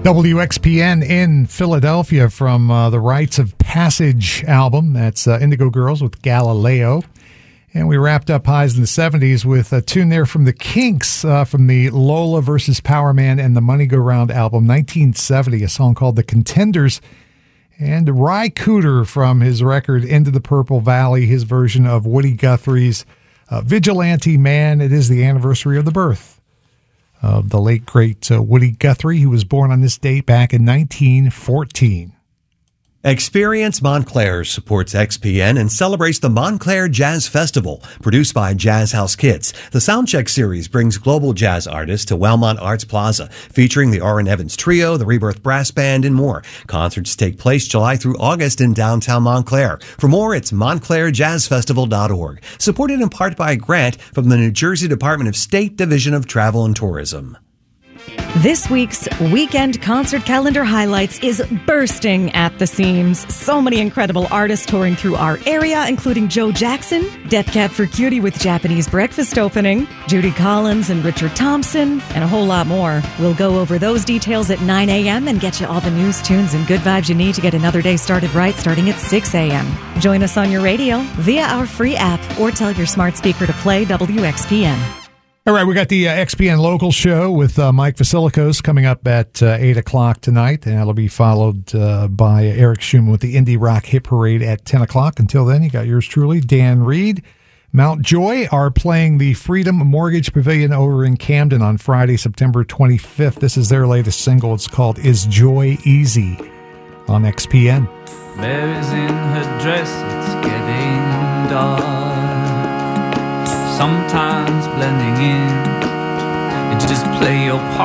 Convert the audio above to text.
WXPN in Philadelphia from the Rites of Passage album. That's Indigo Girls with Galileo. And we wrapped up Highs in the 70s with a tune there from the Kinks from the Lola versus Power Man and the Money Go Round album, 1970, a song called The Contenders. And Ry Cooder from his record Into the Purple Valley, his version of Woody Guthrie's Vigilante Man. It is the anniversary of the birth of the late, great Woody Guthrie, who was born on this date back in 1914. Experience Montclair supports XPN and celebrates the Montclair Jazz Festival, produced by Jazz House Kids. The Soundcheck series brings global jazz artists to Wellmont Arts Plaza, featuring the Orrin Evans Trio, the Rebirth Brass Band, and more. Concerts take place July through August in downtown Montclair. For more, it's montclairjazzfestival.org. Supported in part by a grant from the New Jersey Department of State Division of Travel and Tourism. This week's weekend concert calendar highlights is bursting at the seams. So many incredible artists touring through our area, including Joe Jackson, Death Cab for Cutie with Japanese Breakfast opening, Judy Collins and Richard Thompson, and a whole lot more. We'll go over those details at 9 a.m. and get you all the news, tunes, and good vibes you need to get another day started right, starting at 6 a.m. Join us on your radio via our free app or tell your smart speaker to play WXPN. All right, we got the XPN Local Show with Mike Vasilikos coming up at 8 o'clock tonight, and that'll be followed by Eric Schumann with the Indie Rock Hit Parade at 10 o'clock. Until then, you got yours truly, Dan Reed. Mount Joy are playing the Freedom Mortgage Pavilion over in Camden on Friday, September 25th. This is their latest single. It's called Is Joy Easy on XPN. Mary's in her dress, it's getting dark. Sometimes blending in and just play your part.